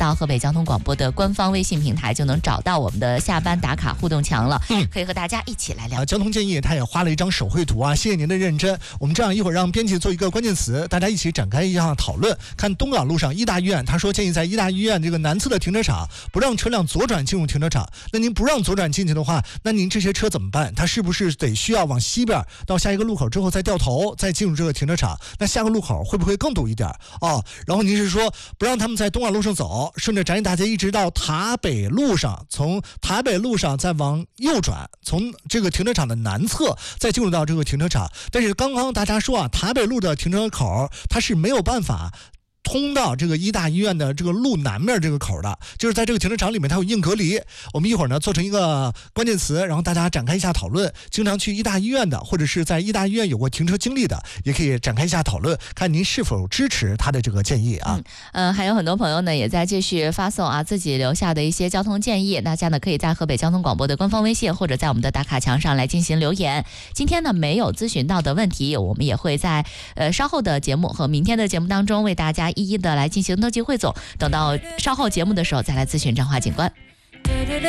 到河北交通广播的官方微信平台，就能找到我们的下班打卡互动墙了，可以和大家一起来聊。 交通建议他也画了一张手绘图啊，谢谢您的认真。我们这样一会儿让编辑做一个关键词，大家一起展开一项讨论。看东港路上医大医院，他说建议在医大医院这个南侧的停车场不让车辆左转进入停车场。那您不让左转进去的话，那您这些车怎么办？他是不是得需要往西边到下一个路口之后再掉头再进入这个停车场？那下个路口会不会更堵一点哦？然后您是说不让他们在东港路上走，顺着展业大街一直到塔北路上，从塔北路上再往右转，从这个停车场的南侧再进入到这个停车场。但是刚刚大家说啊，塔北路的停车口它是没有办法通到这个医大医院的这个路南面这个口的，就是在这个停车场里面它有硬隔离。我们一会儿呢做成一个关键词，然后大家展开一下讨论。经常去医大医院的，或者是在医大医院有过停车经历的，也可以展开一下讨论，看您是否支持他的这个建议啊。 还有很多朋友呢也在继续发送啊自己留下的一些交通建议，大家呢可以在河北交通广播的官方微信或者在我们的打卡墙上来进行留言。今天呢没有咨询到的问题，我们也会在稍后的节目和明天的节目当中为大家一一的来进行登记汇总，等到稍后节目的时候再来咨询张华警官。